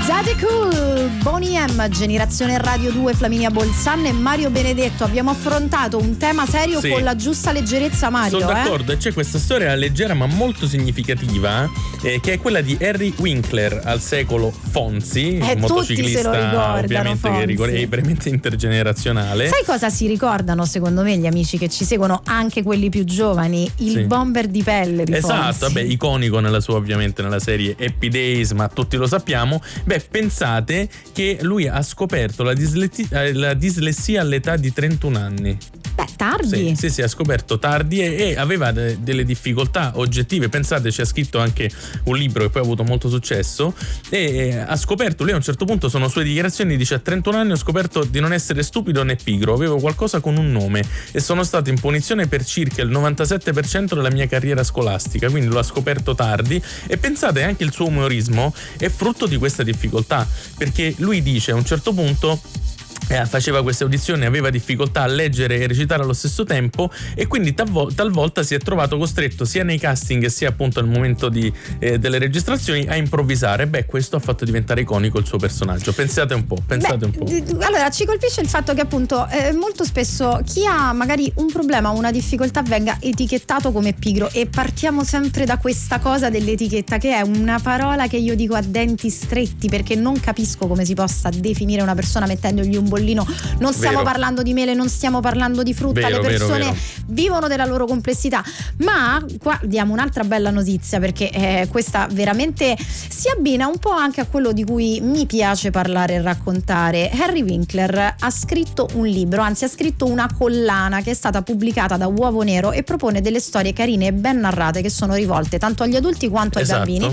Zade Cool, Boney M, Generazione Radio 2, Flaminia Bolzan e Mario Benedetto. Abbiamo affrontato un tema serio con la giusta leggerezza, Mario. Sono d'accordo, e c'è questa storia leggera ma molto significativa, che è quella di Harry Winkler, al secolo Fonzi, un motociclista se lo ricordano, ovviamente Fonzi, che è veramente intergenerazionale. Sai cosa si ricordano secondo me gli amici che ci seguono, anche quelli più giovani? Il bomber di pelle di Fonzi. Esatto, vabbè, iconico nella sua, ovviamente nella serie Happy Days, ma tutti lo sappiamo. Beh, pensate che lui ha scoperto la dislessia all'età di 31 anni. Beh, tardi. Sì, ha scoperto tardi e aveva delle difficoltà oggettive. Pensate, ci ha scritto anche un libro che poi ha avuto molto successo, e ha scoperto, lui a un certo punto, sono sue dichiarazioni, dice: a 31 anni ho scoperto di non essere stupido né pigro, avevo qualcosa con un nome e sono stato in punizione per circa il 97% della mia carriera scolastica. Quindi lo ha scoperto tardi, e pensate, anche il suo umorismo è frutto di questa difficoltà, perché lui dice a un certo punto faceva queste audizioni, aveva difficoltà a leggere e recitare allo stesso tempo, e quindi talvolta si è trovato costretto, sia nei casting sia appunto al momento delle registrazioni, a improvvisare. Beh, questo ha fatto diventare iconico il suo personaggio. Pensate un po'. Allora, ci colpisce il fatto che appunto molto spesso chi ha magari un problema o una difficoltà venga etichettato come pigro, e partiamo sempre da questa cosa dell'etichetta, che è una parola che io dico a denti stretti, perché non capisco come si possa definire una persona mettendogli un bollino. Non stiamo parlando di mele, non stiamo parlando di frutta, le persone vivono della loro complessità. Ma qua diamo un'altra bella notizia, perché questa veramente si abbina un po' anche a quello di cui mi piace parlare e raccontare. Harry Winkler ha scritto un libro, anzi ha scritto una collana che è stata pubblicata da Uovo Nero e propone delle storie carine e ben narrate che sono rivolte tanto agli adulti quanto ai bambini.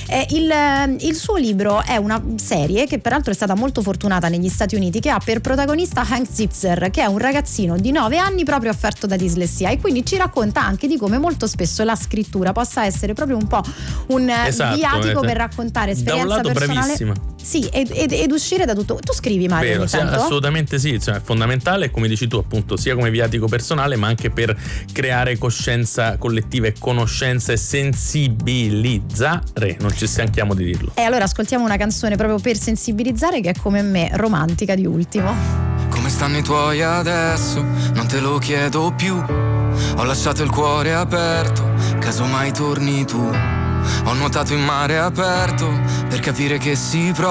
Il suo libro è una serie che peraltro è stata molto fortunata negli Stati Uniti, che ha per protagonista Hank Zipzer, che è un ragazzino di 9 anni proprio affetto da dislessia, e quindi ci racconta anche di come molto spesso la scrittura possa essere proprio un po' un viatico per raccontare esperienza da un lato personale. Bravissima. Sì, ed uscire da tutto. Tu scrivi, Mario? Vero, sì, assolutamente sì, cioè, è fondamentale, come dici tu, appunto, sia come viatico personale, ma anche per creare coscienza collettiva e conoscenza e sensibilizzare, non ci stanchiamo di dirlo. E allora ascoltiamo una canzone proprio per sensibilizzare, che è Come me, Romantica di Ultimo. Come stanno i tuoi adesso? Non te lo chiedo più. Ho lasciato il cuore aperto, caso mai torni tu. Ho nuotato in mare aperto per capire che si prova